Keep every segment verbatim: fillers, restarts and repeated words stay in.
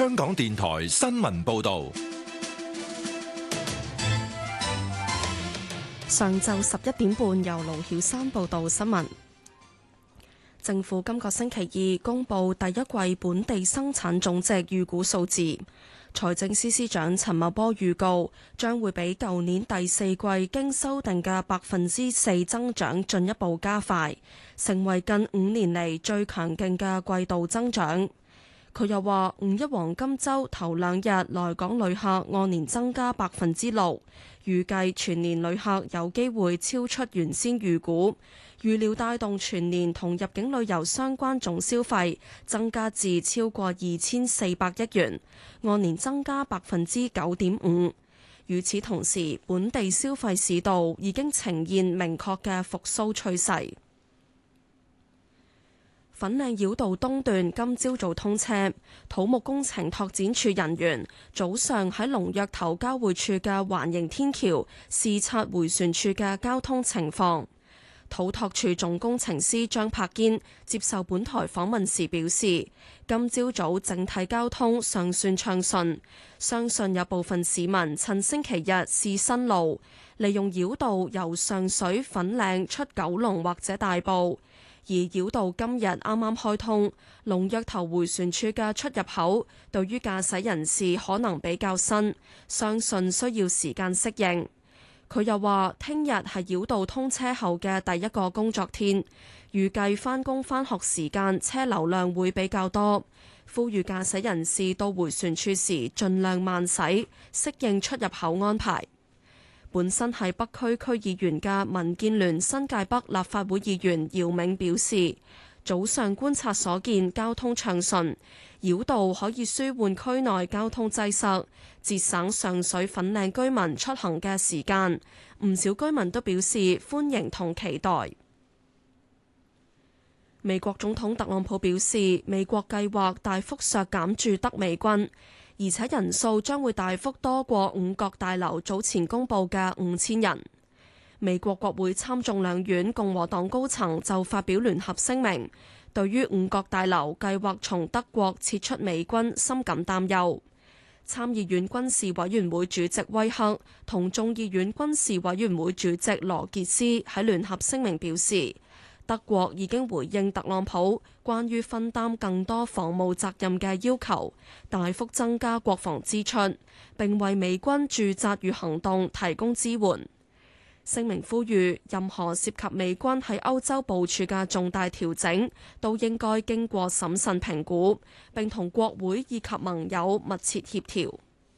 香港電台新聞報道。 上晝十一點半，由盧曉山報道新聞。政府今個星期二公布第一季本地生產總值預估數字。財政司司長陳茂波預告，將會比舊年第四季經修訂嘅百分之四增長進一步加快，成為近五年嚟最強勁嘅季度增長。佢又話，五一黃金週頭兩日來港旅客按年增加百分之六，預計全年旅客有機會超出原先預估，預料帶動全年同入境旅遊相關總消費增加至超過二千四百億元，按年增加百分之九點五。與此同時，本地消費市道已經呈現明確嘅復甦趨勢。粉嶺繞道東段今朝早通車，土木工程拓展處人員早上喺龍躍頭交匯處嘅環形天橋視察迴旋處嘅交通情況。土拓處總工程師張柏堅接受本台訪問時表示，今朝早整體交通尚算暢順，相信有部分市民趁星期日試新路，利用繞道由上水粉嶺出九龍或者大埔。而繞道今日啱啱開通，龍躍頭迴旋處嘅出入口對於駕駛人士可能比較新，相信需要時間適應。佢又話，聽日係繞道通車後嘅第一個工作天，預計返工返學時間車流量會比較多，呼籲駕駛人士到迴旋處時盡量慢駛，適應出入口安排。本身係北區區議員嘅民建聯新界北立法會議員姚明表示，早上觀察所見交通暢順，繞道可以舒緩區內交通擠塞，節省上水粉嶺居民出行嘅時間。唔少居民都表示歡迎同期待。美國總統特朗普表示，美國計劃大幅削減駐德美軍，而且人數將會大幅多過五角大樓早前公布嘅五千人。美國國會參眾兩院共和黨高層就發表聯合聲明，對於五角大樓計劃從德國撤出美軍深感擔憂。參議院軍事委員會主席威克同眾議院軍事委員會主席羅傑斯喺聯合聲明表示，德國已經回應特朗普關於分擔更多防務責任嘅要求，大幅增加國防支出，並為美軍駐紮與行動提供支援。聲明呼籲，任何涉及美軍喺歐洲部署嘅重大調整，都應該經過審慎評估，並同國會以及盟友密切協調。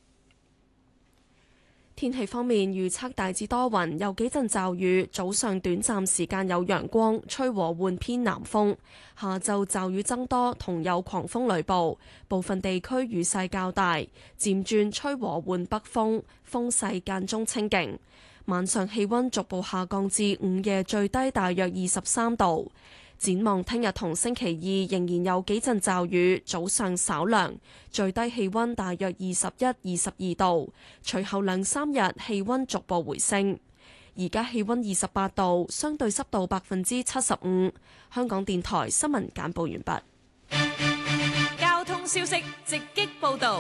天氣方面，預測大致多雲，有幾陣驟雨，早上短暫時間有陽光，吹和緩偏南風。下晝驟雨增多，同有狂風雷暴，部分地區雨勢較大，漸轉吹和緩北風，風勢間中清勁。晚上氣溫逐步下降至午夜最低大約二十三度。展望聽日同星期二仍然有幾陣驟雨，早上稍涼，最低氣溫大約二十一、二十二度。隨後兩三日氣溫逐步回升。而家氣溫二十八度，相對濕度百分之七十五。香港電台新聞簡報完畢。交通消息直擊報道。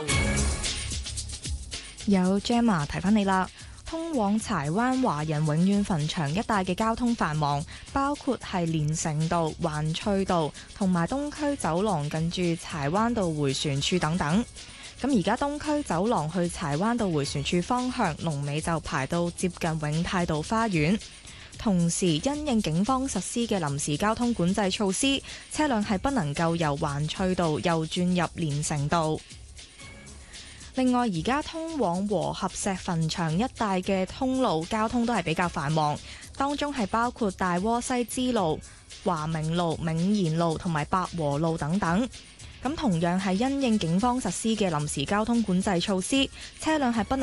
有 Gemma 提翻你啦。通往柴灣華人永遠墳場一帶嘅交通繁忙，包括係連城道、環翠道同埋東區走廊近住柴灣道迴旋處等等。咁而家東區走廊去柴灣道迴旋處方向龍尾就排到接近永泰道花園。同時因應警方實施嘅臨時交通管制措施，車輛係不能夠由環翠道右轉入連城道。另外，而家通往和合石墳場一帶嘅通路交通都係比較繁忙，當中係包括大窩西支路、華明路、銘賢路同埋百和路等等。咁同樣係因應警方實施嘅臨時交通管制措施，車輛係不能